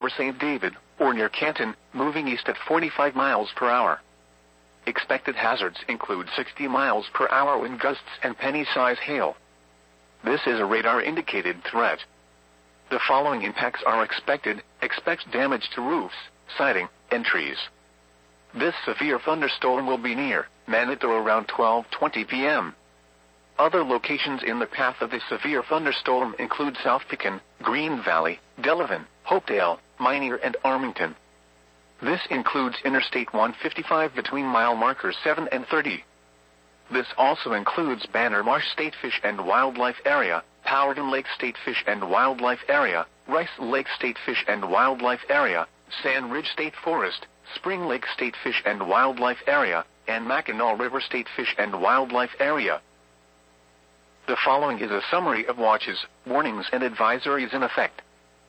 St. David, or near Canton, moving east at 45 miles per hour. Expected hazards include 60 miles per hour wind gusts and penny-size hail. This is a radar-indicated threat. The following impacts are expected. Expect damage to roofs, siding, and trees. This severe thunderstorm will be near Manitou around 12:20 p.m. Other locations in the path of the severe thunderstorm include South Pekin, Green Valley, Delavan, Hopedale, Minear, and Armington. This includes Interstate 155 between mile markers 7 and 30. This also includes Banner Marsh State Fish and Wildlife Area, Powhatan Lake State Fish and Wildlife Area, Rice Lake State Fish and Wildlife Area, Sand Ridge State Forest, Spring Lake State Fish and Wildlife Area, and Mackinac River State Fish and Wildlife Area. The following is a summary of watches, warnings, and advisories in effect.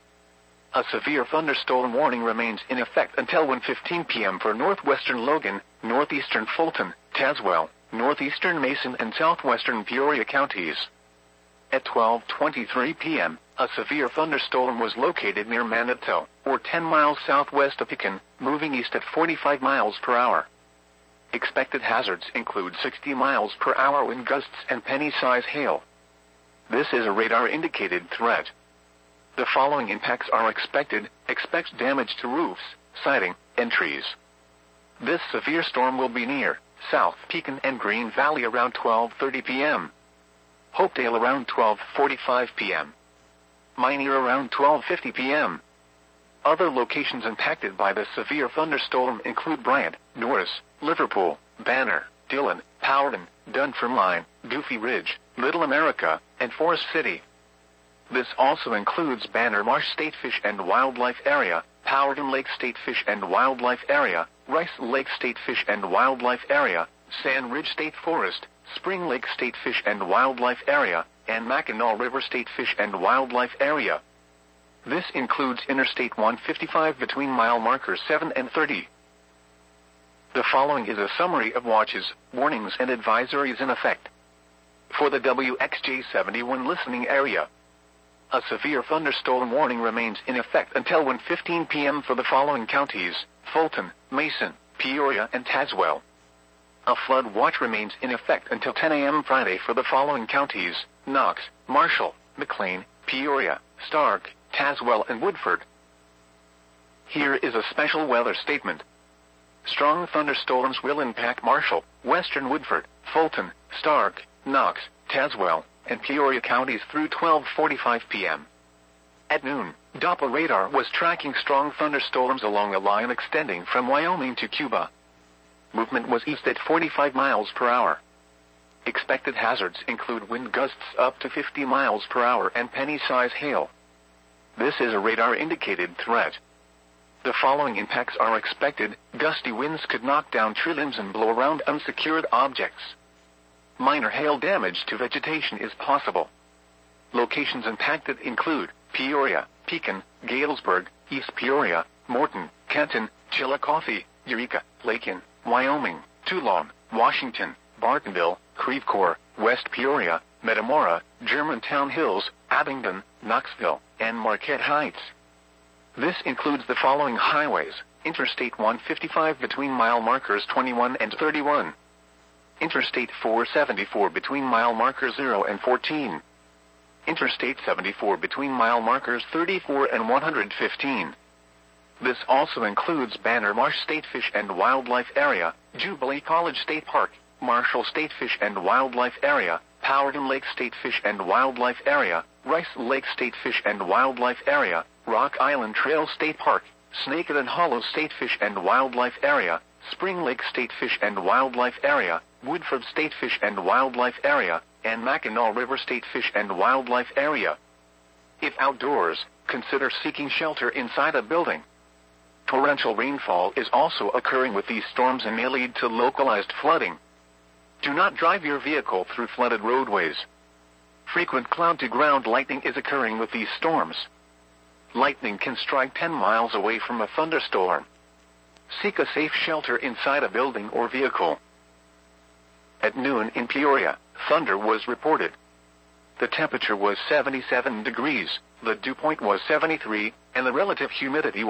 A severe thunderstorm warning remains in effect until 1:15 p.m. for northwestern Logan, northeastern Fulton, Tazewell, northeastern Mason, and southwestern Peoria counties. At 12:23 p.m., a severe thunderstorm was located near Manitou, or 10 miles southwest of Pekin, moving east at 45 miles per hour. Expected hazards include 60 miles per hour wind gusts and penny-size hail. This is a radar-indicated threat. The following impacts are expected. Expect damage to roofs, siding, and trees. This severe storm will be near South Pekin and Green Valley around 12:30 p.m. Hopedale around 12:45 p.m. Minear around 12:50 p.m. Other locations impacted by the severe thunderstorm include Bryant, Norris, Liverpool, Banner, Dillon, Powhatan, Dunfermline, Goofy Ridge, Little America, and Forest City. This also includes Banner Marsh State Fish and Wildlife Area, Powhatan Lake State Fish and Wildlife Area, Rice Lake State Fish and Wildlife Area, Sand Ridge State Forest, Spring Lake State Fish and Wildlife Area, and Mackinac River State Fish and Wildlife Area. This includes Interstate 155 between mile markers 7 and 30. The following is a summary of watches, warnings, and advisories in effect. For the WXJ71 listening area, a severe thunderstorm warning remains in effect until 1:15 p.m. for the following counties: Fulton, Mason, Peoria, and Tazewell. A flood watch remains in effect until 10 a.m. Friday for the following counties: Knox, Marshall, McLean, Peoria, Stark, Tazewell, and Woodford. Here is a special weather statement. Strong thunderstorms will impact Marshall, western Woodford, Fulton, Stark, Knox, Tazewell, and Peoria counties through 12:45 p.m. At noon, Doppler radar was tracking strong thunderstorms along a line extending from Wyoming to Cuba. Movement was east at 45 miles per hour. Expected hazards include wind gusts up to 50 miles per hour and penny-size hail. This is a radar-indicated threat. The following impacts are expected. Gusty winds could knock down tree limbs and blow around unsecured objects. Minor hail damage to vegetation is possible. Locations impacted include Peoria, Pekin, Galesburg, East Peoria, Morton, Canton, Chillicothe, Eureka, Lakin, Wyoming, Toulon, Washington, Bartonville, Creve Coeur, West Peoria, Metamora, Germantown Hills, Abingdon, Knoxville, and Marquette Heights. This includes the following highways: Interstate 155 between mile markers 21 and 31. Interstate 474 between mile markers 0 and 14. Interstate 74 between mile markers 34 and 115. This also includes Banner Marsh State Fish and Wildlife Area, Jubilee College State Park, Marshall State Fish and Wildlife Area, Powhatan Lake State Fish and Wildlife Area, Rice Lake State Fish and Wildlife Area, Rock Island Trail State Park, Snakehead Hollow State Fish and Wildlife Area, Spring Lake State Fish and Wildlife Area, Woodford State Fish and Wildlife Area, and Mackinac River State Fish and Wildlife Area. If outdoors, consider seeking shelter inside a building. Torrential rainfall is also occurring with these storms and may lead to localized flooding. Do not drive your vehicle through flooded roadways. Frequent cloud-to-ground lightning is occurring with these storms. Lightning can strike 10 miles away from a thunderstorm. Seek a safe shelter inside a building or vehicle. At noon in Peoria, thunder was reported. The temperature was 77 degrees, the dew point was 73, and the relative humidity was